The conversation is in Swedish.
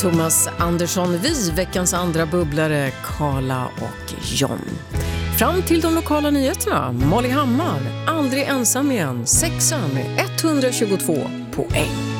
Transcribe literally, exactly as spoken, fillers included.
Thomas Andersson, vi, veckans andra bubblare, Carla och John. Fram till de lokala nyheterna, Molly Hammar, aldrig ensam igen, sexan med etthundratjugotvå poäng.